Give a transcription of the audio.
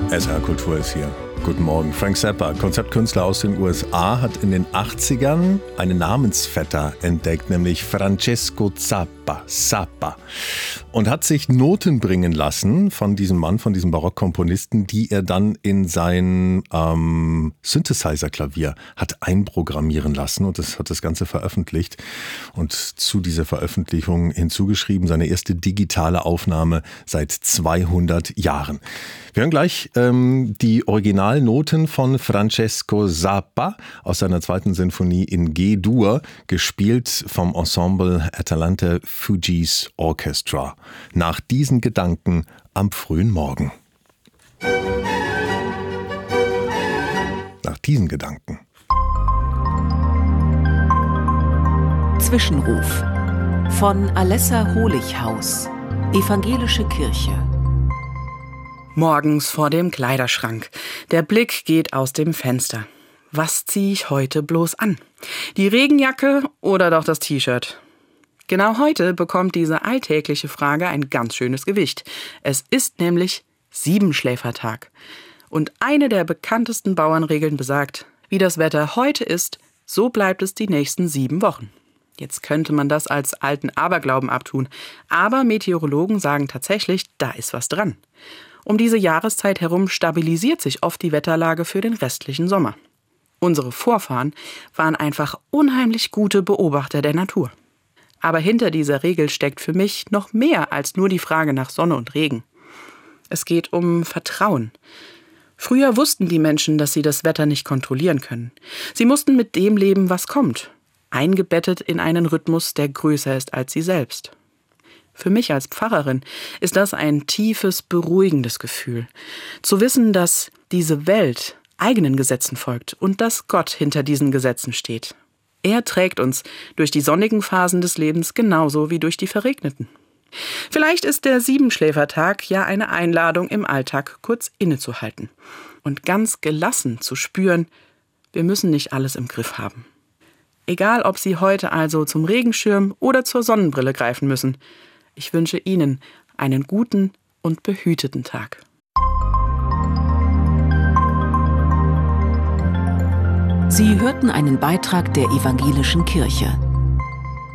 SR Kultur ist hier. Guten Morgen. Frank Zappa, Konzeptkünstler aus den USA, hat in den 80ern einen Namensvetter entdeckt, nämlich Francesco Zappa. Und hat sich Noten bringen lassen von diesem Mann, von diesem Barockkomponisten, die er dann in sein Synthesizer-Klavier hat einprogrammieren lassen. Und das hat das Ganze veröffentlicht. Und zu dieser Veröffentlichung hinzugeschrieben, seine erste digitale Aufnahme seit 200 Jahren. Wir hören gleich die Originalnoten von Francesco Zappa aus seiner zweiten Sinfonie in G-Dur, gespielt vom Ensemble Atalante Fugees Orchestra. Nach diesen Gedanken am frühen Morgen. Nach diesen Gedanken. Zwischenruf von Alessa Holichhaus, Evangelische Kirche. Morgens vor dem Kleiderschrank. Der Blick geht aus dem Fenster. Was ziehe ich heute bloß an? Die Regenjacke oder doch das T-Shirt? Genau heute bekommt diese alltägliche Frage ein ganz schönes Gewicht. Es ist nämlich Siebenschläfertag. Und eine der bekanntesten Bauernregeln besagt, wie das Wetter heute ist, so bleibt es die nächsten 7 Wochen. Jetzt könnte man das als alten Aberglauben abtun. Aber Meteorologen sagen tatsächlich, da ist was dran. Um diese Jahreszeit herum stabilisiert sich oft die Wetterlage für den restlichen Sommer. Unsere Vorfahren waren einfach unheimlich gute Beobachter der Natur. Aber hinter dieser Regel steckt für mich noch mehr als nur die Frage nach Sonne und Regen. Es geht um Vertrauen. Früher wussten die Menschen, dass sie das Wetter nicht kontrollieren können. Sie mussten mit dem leben, was kommt, eingebettet in einen Rhythmus, der größer ist als sie selbst. Für mich als Pfarrerin ist das ein tiefes, beruhigendes Gefühl. Zu wissen, dass diese Welt eigenen Gesetzen folgt und dass Gott hinter diesen Gesetzen steht. Er trägt uns durch die sonnigen Phasen des Lebens genauso wie durch die verregneten. Vielleicht ist der Siebenschläfertag ja eine Einladung, im Alltag kurz innezuhalten und ganz gelassen zu spüren, wir müssen nicht alles im Griff haben. Egal, ob Sie heute also zum Regenschirm oder zur Sonnenbrille greifen müssen, ich wünsche Ihnen einen guten und behüteten Tag. Sie hörten einen Beitrag der Evangelischen Kirche.